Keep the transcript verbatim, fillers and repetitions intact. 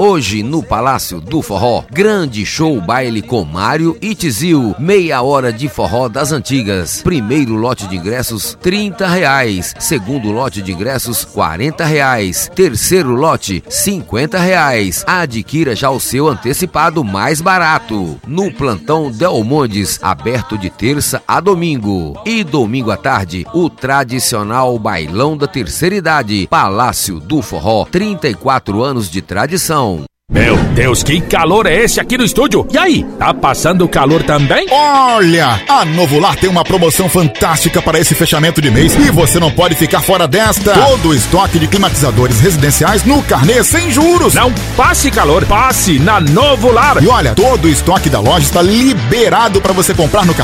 Hoje no Palácio do Forró, grande show baile com Mário e Tizil, meia hora de forró das antigas. Primeiro lote de ingressos trinta reais, segundo lote de ingressos quarenta reais, terceiro lote cinquenta reais. Adquira já o seu antecipado mais barato. No Plantão Delmondes, aberto de terça a domingo. E domingo à tarde, o tradicional bailão da terceira idade. Palácio do Forró, trinta e quatro anos de tradição. Meu Deus, que calor é esse aqui no estúdio? E aí, tá passando calor também? Olha, a Novo Lar tem uma promoção fantástica para esse fechamento de mês e você não pode ficar fora desta. Todo o estoque de climatizadores residenciais no carnê sem juros. Não passe calor, passe na Novo Lar. E olha, todo o estoque da loja está liberado para você comprar no carnê